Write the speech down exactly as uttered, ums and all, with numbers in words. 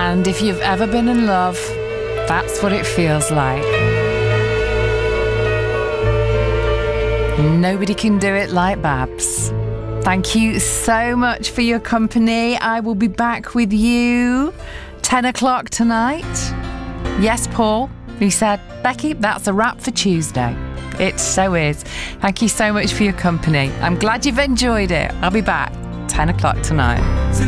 And if you've ever been in love, that's what it feels like. Nobody can do it like Babs. Thank you so much for your company. I will be back with you ten o'clock tonight. Yes, Paul, who said, Becky, that's a wrap for Tuesday. It so is. Thank you so much for your company. I'm glad you've enjoyed it. I'll be back ten o'clock tonight.